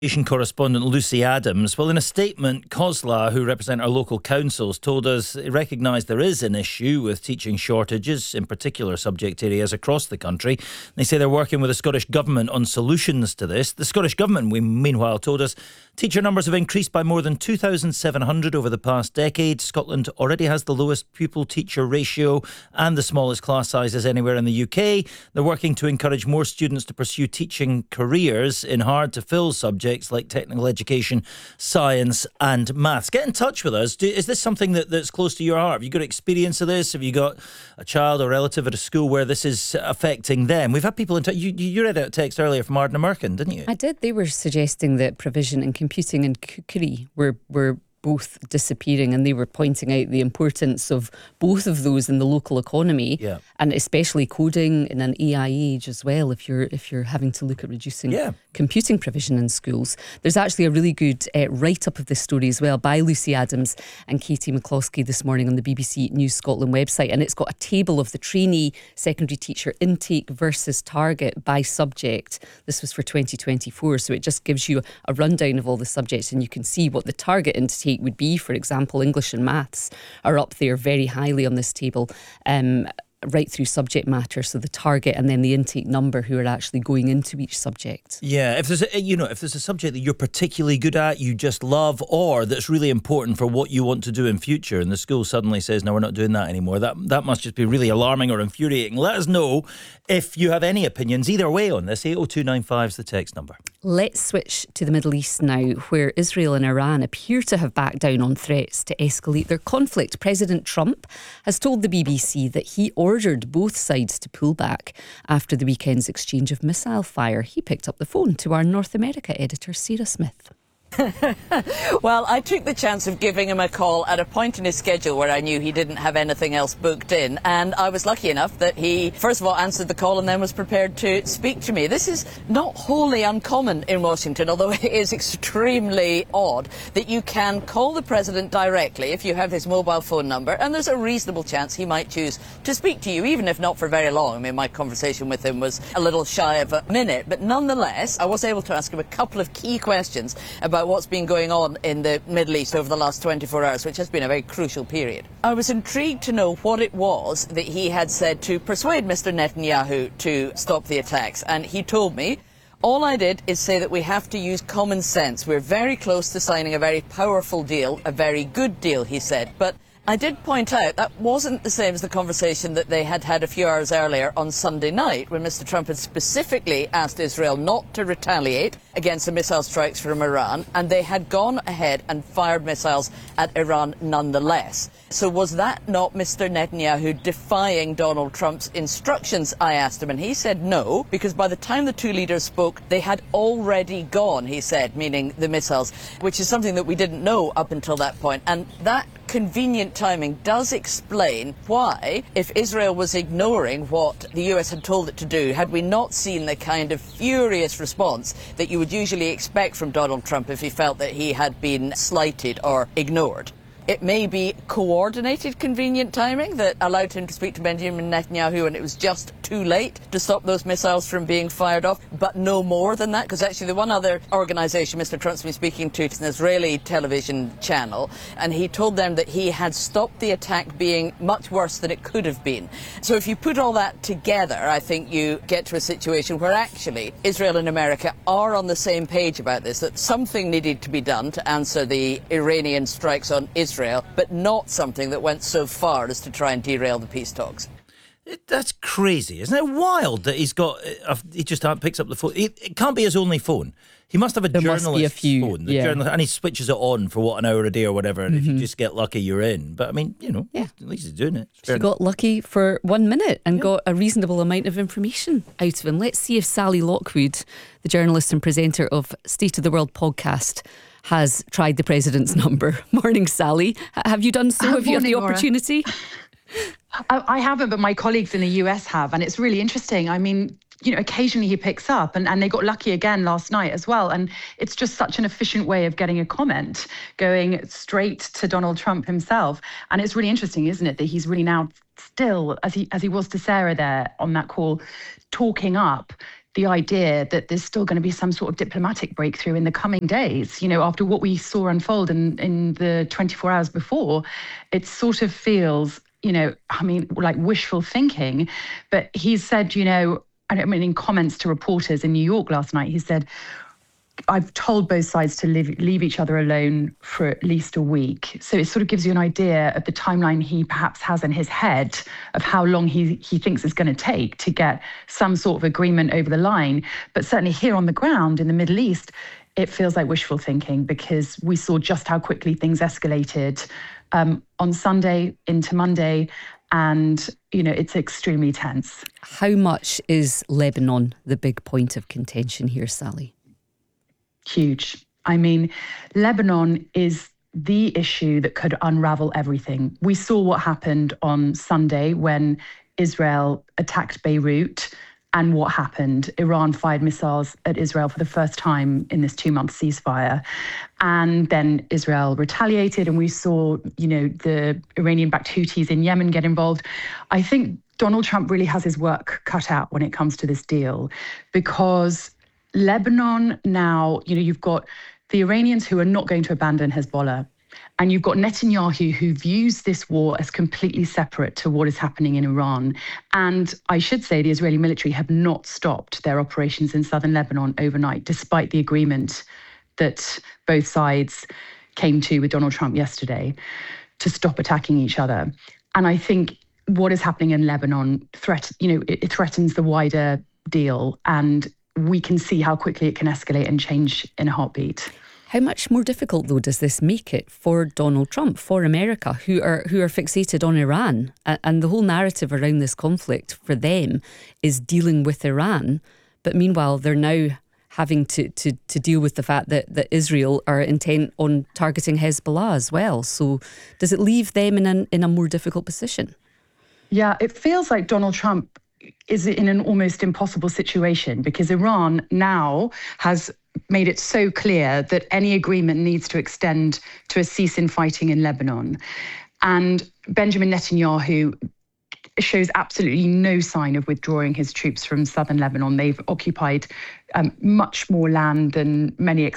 Education correspondent Lucy Adams. Well, in a statement, COSLA, who represent our local councils, told us they recognise there is an issue with teaching shortages in particular subject areas across the country. They say they're working with the Scottish Government on solutions to this. The Scottish Government, meanwhile, told us teacher numbers have increased by more than 2,700 over the past decade. Scotland already has the lowest pupil-teacher ratio and the smallest class sizes anywhere in the UK. They're working to encourage more students to pursue teaching careers in hard-to-fill subjects like technical education, science and maths. Get in touch with us. Is this something that's close to your heart? Have you got experience of this? Have you got a child or relative at a school where this is affecting them? We've had people in touch. You read out a text earlier from Ardna Merkin, didn't you? I did. They were suggesting that provision in computing and cookery were both disappearing, and they were pointing out the importance of both of those in the local economy, and especially coding in an AI age as well. If you're having to look at reducing computing provision in schools, there's actually a really good write-up of this story as well by Lucy Adams and Katie McCloskey this morning on the BBC News Scotland website, and it's got a table of the trainee secondary teacher intake versus target by subject. This was for 2024, so it just gives you a rundown of all the subjects, and you can see what the target intake would be. For example, English and maths are up there very highly on this table, right through subject matter, so the target and then the intake number who are actually going into each subject. Yeah, if there's a subject that you're particularly good at, you just love, or that's really important for what you want to do in future, and the school suddenly says, no, we're not doing that anymore, that must just be really alarming or infuriating. Let us know if you have any opinions either way on this. 80295 is the text number. Let's switch to the Middle East now, where Israel and Iran appear to have backed down on threats to escalate their conflict. President Trump has told the BBC that he ordered both sides to pull back after the weekend's exchange of missile fire. He picked up the phone to our North America editor, Sarah Smith. Well, I took the chance of giving him a call at a point in his schedule where I knew he didn't have anything else booked in, and I was lucky enough that he first of all answered the call and then was prepared to speak to me. This is not wholly uncommon in Washington, although it is extremely odd that you can call the president directly if you have his mobile phone number, and there's a reasonable chance he might choose to speak to you, even if not for very long. I mean, my conversation with him was a little shy of a minute, but nonetheless I was able to ask him a couple of key questions about what's been going on in the Middle East over the last 24 hours, which has been a very crucial period. I was intrigued to know what it was that he had said to persuade Mr. Netanyahu to stop the attacks, and he told me, all I did is say that we have to use common sense. We're very close to signing a very powerful deal, a very good deal, he said. But I did point out that wasn't the same as the conversation that they had had a few hours earlier on Sunday night, when Mr. Trump had specifically asked Israel not to retaliate against the missile strikes from Iran, and they had gone ahead and fired missiles at Iran nonetheless. So was that not Mr. Netanyahu defying Donald Trump's instructions, I asked him, and he said no, because by the time the two leaders spoke, they had already gone, he said, meaning the missiles, which is something that we didn't know up until that point. And that convenient timing does explain why, if Israel was ignoring what the US had told it to do, had we not seen the kind of furious response that you would usually expect from Donald Trump if he felt that he had been slighted or ignored. It may be coordinated, convenient timing that allowed him to speak to Benjamin Netanyahu, and it was just too late to stop those missiles from being fired off, but no more than that, because actually the one other organisation Mr. Trump's been speaking to is an Israeli television channel, and he told them that he had stopped the attack being much worse than it could have been. So if you put all that together, I think you get to a situation where actually Israel and America are on the same page about this, that something needed to be done to answer the Iranian strikes on Israel, but not something that went so far as to try and derail the peace talks. That's crazy. Isn't it wild that he just picks up the phone? It can't be his only phone. He must have a journalist's phone. And he switches it on for an hour a day or whatever, and if you just get lucky, you're in. But I mean, at least he's doing it. He got lucky for 1 minute and got a reasonable amount of information out of him. Let's see if Sally Lockwood, the journalist and presenter of State of the World podcast, has tried the president's number. Morning, Sally. Have you done so? Have you had the opportunity? I haven't, but my colleagues in the US have, and it's really interesting. I mean, occasionally he picks up, and they got lucky again last night as well. And it's just such an efficient way of getting a comment going straight to Donald Trump himself. And it's really interesting, isn't it, that he's really now still, as he was to Sarah there on that call, talking up the idea that there's still going to be some sort of diplomatic breakthrough in the coming days. After what we saw unfold in the 24 hours before, it sort of feels, like wishful thinking. But he said, in comments to reporters in New York last night, he said, I've told both sides to leave each other alone for at least a week. So it sort of gives you an idea of the timeline he perhaps has in his head of how long he thinks it's going to take to get some sort of agreement over the line. But certainly here on the ground in the Middle East, it feels like wishful thinking, because we saw just how quickly things escalated on Sunday into Monday. And, it's extremely tense. How much is Lebanon the big point of contention here, Sally? Huge. I mean, Lebanon is the issue that could unravel everything. We saw what happened on Sunday when Israel attacked Beirut, and what happened. Iran fired missiles at Israel for the first time in this 2-month ceasefire. And then Israel retaliated, and we saw, the Iranian-backed Houthis in Yemen get involved. I think Donald Trump really has his work cut out when it comes to this deal, because Lebanon now, you've got the Iranians who are not going to abandon Hezbollah. And you've got Netanyahu, who views this war as completely separate to what is happening in Iran. And I should say the Israeli military have not stopped their operations in southern Lebanon overnight, despite the agreement that both sides came to with Donald Trump yesterday to stop attacking each other. And I think what is happening in Lebanon it threatens the wider deal. And we can see how quickly it can escalate and change in a heartbeat. How much more difficult, though, does this make it for Donald Trump, for America, who are fixated on Iran? And the whole narrative around this conflict for them is dealing with Iran. But meanwhile, they're now having to deal with the fact that Israel are intent on targeting Hezbollah as well. So does it leave them in a more difficult position? Yeah, it feels like Donald Trump is in an almost impossible situation, because Iran now has made it so clear that any agreement needs to extend to a cease in fighting in Lebanon. And Benjamin Netanyahu shows absolutely no sign of withdrawing his troops from southern Lebanon. They've occupied much more land than many